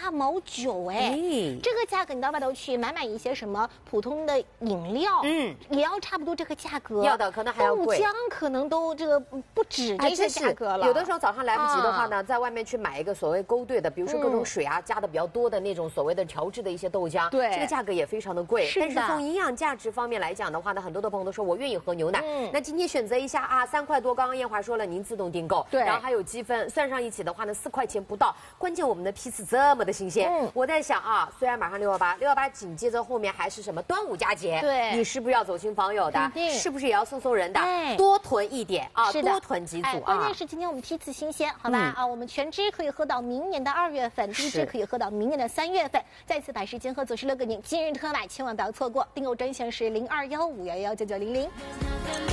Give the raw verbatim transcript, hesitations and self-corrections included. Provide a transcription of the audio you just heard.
八毛九，哎，这个价格你到外头去买买一些什么普通的饮料，嗯，也要差不多这个价格。 要的可能还要贵， 豆浆可能都这个不止这些价格了。 有的时候早上来不及的话呢，在外面去买一个所谓勾兑的，比如说各种水啊加的比较多的那种所谓的调制的一些豆浆，对，这个价格也非常的贵。但是从营养价值方面来讲的话呢，很多的朋友都说我愿意喝牛奶，那今天选择一下啊，三块多，刚刚燕华说了，您自动订购，对，然后还有积分，算上一起的话呢，四块钱不到。关键我们的批次这么的新鲜，嗯，我在想啊，虽然马上六幺八，六幺八紧接着后面还是什么端午佳节，对，你是不是要走亲访友的？是不是也要送送人的？多囤一点啊，多囤几组啊。 关键是今天我们批次新鲜，好吧？啊，我们全支可以喝到明年的二月份，低支可以喝到明年的三月份。再次百世千喝左石乐给您今日特买，千万不要错过。订购专线是零二幺五幺幺九九零零。